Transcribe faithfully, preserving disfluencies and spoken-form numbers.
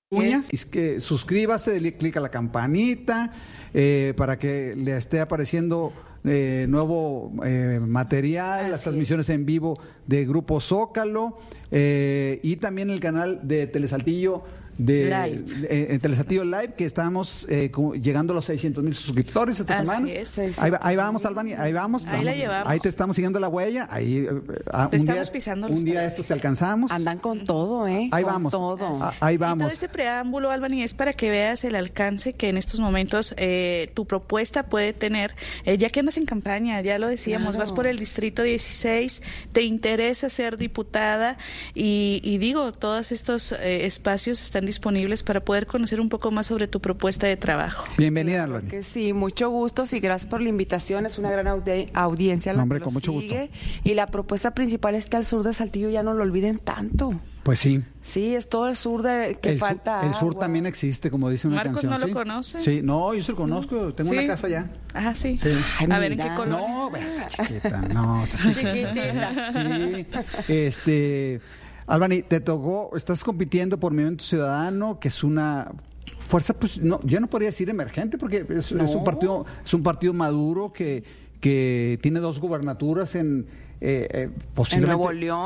Uñas, es que suscríbase, dale clic a la campanita eh, para que le esté apareciendo eh, nuevo eh, material, Así las transmisiones es. en vivo de Grupo Zócalo eh, y también el canal de Telesaltillo de, Live. de- en Telesaltillo Live, que estamos eh, como llegando a los seiscientos mil suscriptores esta Así semana. es. Ahí, va- ahí vamos, Albany, ahí vamos. Ahí la vamos. llevamos. Ahí te estamos siguiendo la huella. Ahí eh, ah, Te un estamos día, pisando los un día talones. estos te alcanzamos. Andan con todo, ¿eh? Ahí Con vamos. todo. Ah, ahí Y todo vamos. este preámbulo, Albany, es para que veas el alcance que en estos momentos eh, tu propuesta puede tener, eh, ya que andas en campaña, ya lo decíamos, Claro. vas por el distrito dieciséis, te interesa ser diputada y, y digo, todos estos eh, espacios están disponibles para poder conocer un poco más sobre tu propuesta de trabajo. Bienvenida, Claro Albany. que sí, mucho gusto y gracias por la invitación. Es una gran audi- audiencia la Hombre, que con lo mucho sigue. Y la propuesta principal es que al sur de Saltillo ya no lo olviden tanto. Pues sí. Sí, es todo el sur de que el falta. Sur, el sur agua. también existe, como dice una Marcos canción. no lo ¿sí? conoce. Sí, no, yo sí lo conozco, tengo Sí. una casa allá. Ah, sí. Sí. Ay, A ver, ¿en qué mira. color? No, bueno, está chiquita, no, está chiquita. Chiquitita. Sí, este, Albany, te tocó, estás compitiendo por Movimiento Ciudadano, que es una fuerza, pues, no, yo no podría decir emergente, porque es, No. es un partido, es un partido maduro que, que tiene dos gubernaturas en, eh, eh, posiblemente Nuevo León.